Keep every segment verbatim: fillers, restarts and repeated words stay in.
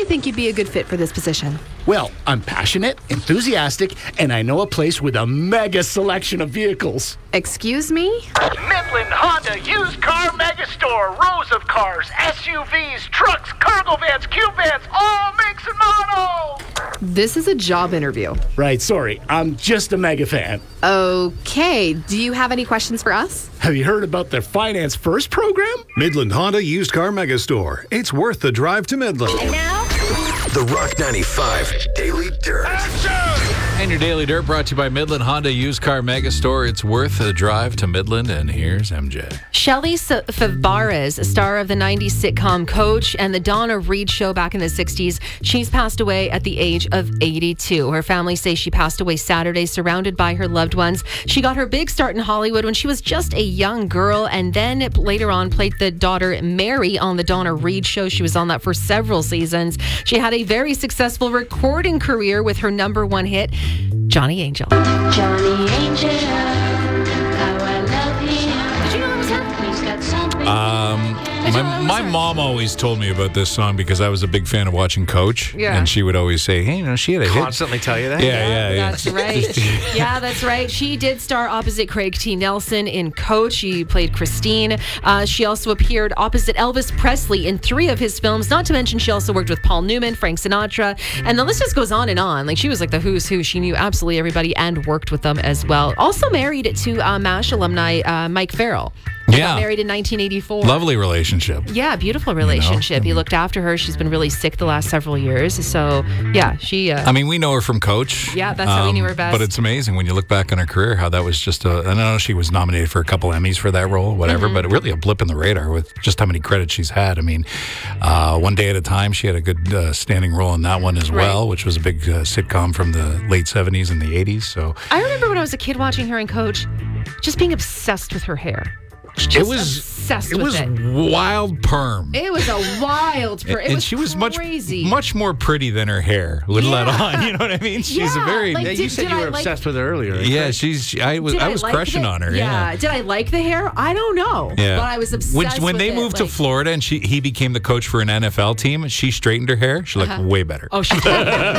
think you'd be a good fit for this position? Well, I'm passionate, enthusiastic, and I know a place with a mega selection of vehicles. Excuse me? Midland Honda Used Car Mega Store. Rows of cars, S U Vs, trucks, cargo vans, cube vans, all makes and models. This is a job interview. Right, sorry. I'm just a mega fan. Okay. Do you have any questions for us? Have you heard about their Finance First program? Midland Honda Used Car Mega Store. It's worth the drive to Midland. And now, The Rock ninety-five Daily Dirt. And your Daily Dirt brought to you by Midland Honda Used Car Mega Store. It's worth a drive to Midland, and here's M J. Shelley Fabares, a star of the nineties sitcom Coach and the Donna Reed show back in the sixties, she's passed away at the age of eighty-two. Her family says she passed away Saturday surrounded by her loved ones. She got her big start in Hollywood when she was just a young girl, and then later on played the daughter Mary on the Donna Reed show. She was on that for several seasons. She had a very successful recording career with her number one hit, Johnny Angel. Johnny Angel, how I love him. Did you know that was her? He's got something. Um, my, my mom always told me about this song because I was a big fan of watching Coach. Yeah. And she would always say, hey, you know, she had a hit. Constantly tell you that? Yeah, yeah, yeah. That's right. Yeah, that's right. She did star opposite Craig T. Nelson in Coach. She played Christine. Uh, she also appeared opposite Elvis Presley in three of his films. Not to mention, she also worked with Paul Newman, Frank Sinatra, and the list just goes on and on. Like, she was like the who's who. She knew absolutely everybody and worked with them as well. Also married to uh, MASH alumni uh, Mike Farrell. They Yeah. got married in nineteen eighty-four. Lovely relationship. Yeah, beautiful relationship. He looked after her. She's been really sick the last several years. So, yeah, she... Uh, I mean, we know her from Coach. Yeah, that's how we knew her best. But it's amazing when you look back on her career, how that was just a... I know she was nominated for a couple Emmys for that role, whatever, Mm-hmm. but really a blip in the radar with just how many credits she's had. I mean, uh, One Day at a Time, she had a good uh, standing role in that one as well, Right. which was a big uh, sitcom from the late seventies and the eighties. So I remember when I was a kid watching her in Coach, just being obsessed with her hair. Just it was... obsessed It with was it. wild perm. It was a wild... Per- it and was she was much crazy. much more pretty than her hair would let Yeah. on. You know what I mean? She's a Yeah, very... like, Yeah, Did- you said did you I were like- obsessed with her earlier. Yeah, she's. I was. Did I was like crushing the- on her. Yeah. Did I like the hair? I don't know. Yeah. But I was obsessed When, when with they it, moved to like- Florida and she he became the coach for an N F L team, she straightened her hair. She looked Uh-huh. way better. Oh, she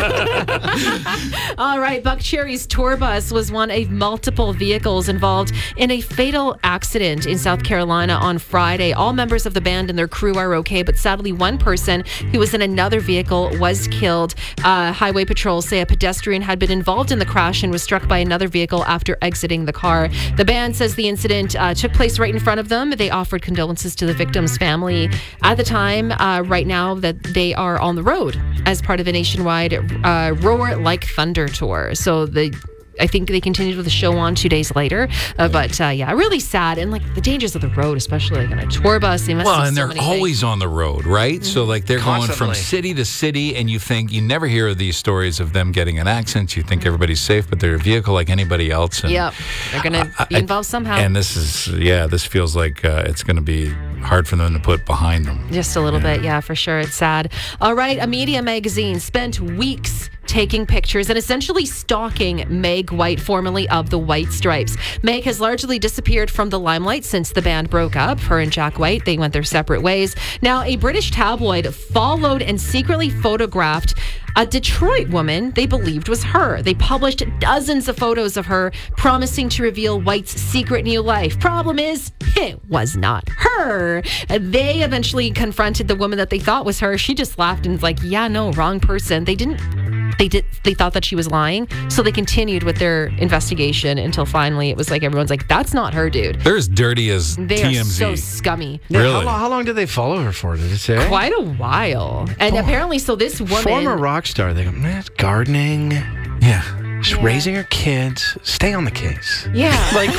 All right, Buck Cherry's tour bus was one of multiple vehicles involved in a fatal accident in South Carolina on Friday. All members of the band and their crew are okay, but sadly one person who was in another vehicle was killed. Uh, Highway Patrol say a pedestrian had been involved in the crash and was struck by another vehicle after exiting the car. The band says the incident uh, took place right in front of them. They offered condolences to the victim's family. At the time, uh, right now, that they are on the road as part of a nationwide uh, Roar Like Thunder tour. So the I think they continued with the show on two days later. Uh, but uh, yeah, really sad. And like the dangers of the road, especially like on a tour bus. They must Well, see and so they're many always on the road, right? So like they're going from Constantly. city to city, and you think you never hear of these stories of them getting in accidents. You think everybody's safe, but they're a vehicle like anybody else. And, Yep. They're going to I- be I- involved somehow. And this is yeah, this feels like uh, it's going to be hard for them to put behind them. Just a little bit, yeah, for sure. It's sad. All right, a media magazine spent weeks taking pictures and essentially stalking Meg White, formerly of the White Stripes. Meg has largely disappeared from the limelight since the band broke up. Her and Jack White, they went their separate ways. Now, a British tabloid followed and secretly photographed a Detroit woman they believed was her. They published dozens of photos of her, promising to reveal White's secret new life. Problem is, it was not her. They eventually confronted the woman that they thought was her. She just laughed and was like, yeah, no, wrong person. They didn't They did. They thought that she was lying, so they continued with their investigation until finally it was like everyone's like, "That's not her, dude." They're as dirty as They T M are Z. so scummy. Yeah, Really? How, lo- how long did they follow her for? Did it say? Quite a while, and apparently, so this woman, Former rock star. They go, man, gardening, yeah. just raising her kids. Stay on the case. yeah, Like,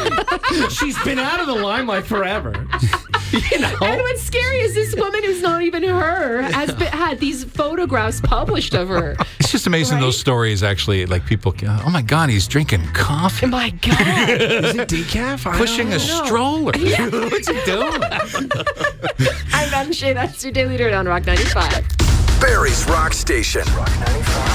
she's been out of the limelight forever. You know? And what's scary is this woman who's not even her has been, had these photographs published of her. It's just amazing Right? those stories actually, like people, oh my God, he's drinking coffee. My God. Is it decaf? I Pushing a don't know. stroller. What's he doing? I'm Adam Shea. That's your Daily Dirt on Rock ninety-five. Barry's Rock Station.